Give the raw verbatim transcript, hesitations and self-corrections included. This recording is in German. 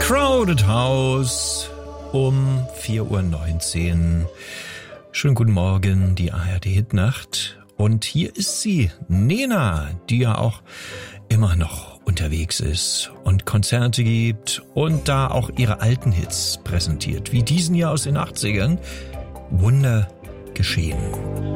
Crowded House um vier Uhr neunzehn. Schönen guten Morgen, die A R D Hitnacht. Und hier ist sie, Nena, die ja auch immer noch unterwegs ist und Konzerte gibt und da auch ihre alten Hits präsentiert, wie diesen hier aus den achtzigern. Wunder geschehen.